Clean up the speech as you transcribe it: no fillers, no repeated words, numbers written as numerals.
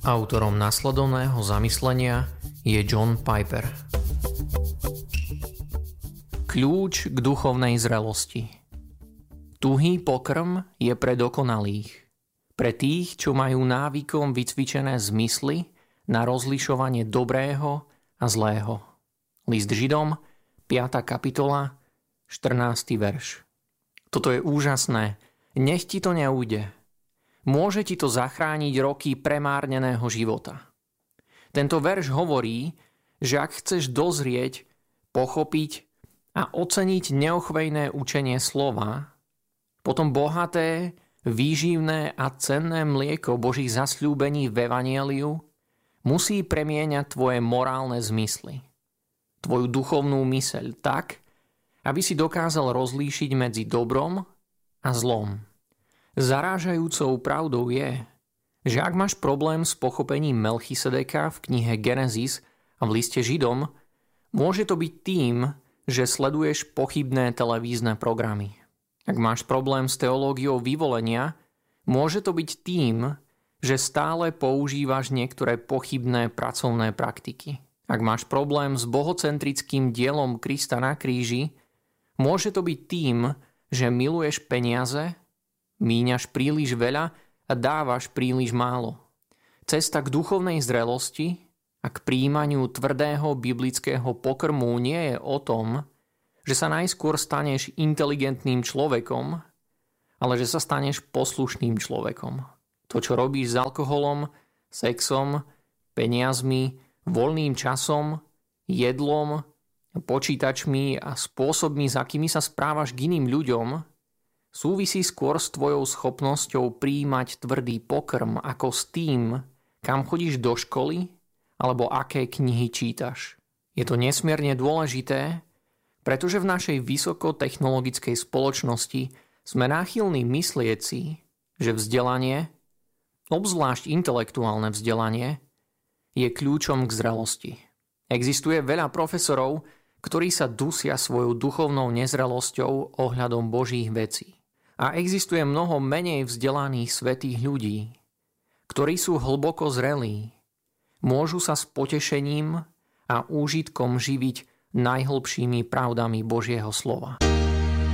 Autorom nasledovného zamyslenia je John Piper. Kľúč k duchovnej zrelosti. Tuhý pokrm je pre dokonalých, pre tých, čo majú návykom vycvičené zmysly na rozlišovanie dobrého a zlého. List Židom, 5. kapitola, 14. verš. Toto je úžasné, nech ti to neujde. Môže ti to zachrániť roky premárneného života. Tento verš hovorí, že ak chceš dozrieť, pochopiť a oceniť neochvejné učenie slova, potom bohaté, výživné a cenné mlieko Božích zasľúbení v Evanjeliu musí premieňať tvoje morálne zmysly, tvoju duchovnú myseľ tak, aby si dokázal rozlíšiť medzi dobrom a zlom. Zarážajúcou pravdou je, že ak máš problém s pochopením Melchisedeka v knihe Genesis a v liste Židom, môže to byť tým, že sleduješ pochybné televízne programy. Ak máš problém s teológiou vyvolenia, môže to byť tým, že stále používaš niektoré pochybné pracovné praktiky. Ak máš problém s bohocentrickým dielom Krista na kríži, môže to byť tým, že miluješ peniaze, míňaš príliš veľa a dávaš príliš málo. Cesta k duchovnej zrelosti a k prijímaniu tvrdého biblického pokrmu nie je o tom, že sa najskôr staneš inteligentným človekom, ale že sa staneš poslušným človekom. To, čo robíš s alkoholom, sexom, peniazmi, voľným časom, jedlom, počítačmi a spôsobmi, za akými sa správaš k iným ľuďom, súvisí skôr s tvojou schopnosťou prijímať tvrdý pokrm ako s tým, kam chodíš do školy alebo aké knihy čítaš. Je to nesmierne dôležité, pretože v našej vysokotechnologickej spoločnosti sme náchylní myslieť si, že vzdelanie, obzvlášť intelektuálne vzdelanie, je kľúčom k zrelosti. Existuje veľa profesorov, ktorí sa dusia svojou duchovnou nezrelosťou ohľadom Božích vecí. A existuje mnoho menej vzdelaných svätých ľudí, ktorí sú hlboko zrelí, môžu sa s potešením a úžitkom živiť najhlbšími pravdami Božieho slova.